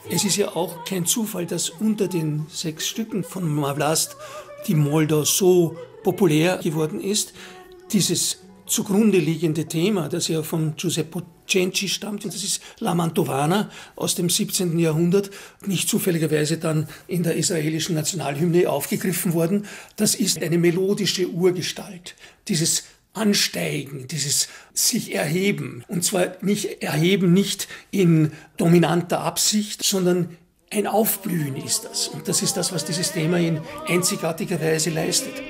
Es ist ja auch kein Zufall, dass unter den 6 Stücken von Mavlast die Moldau so populär geworden ist. Dieses zugrunde liegende Thema, das ja von Giuseppe Cenci stammt, und das ist La Mantovana aus dem 17. Jahrhundert, nicht zufälligerweise dann in der israelischen Nationalhymne aufgegriffen worden. Das ist eine melodische Urgestalt, dieses Ansteigen, dieses sich erheben. Und zwar nicht erheben, nicht in dominanter Absicht, sondern ein Aufblühen ist das. Und das ist das, was dieses Thema in einzigartiger Weise leistet.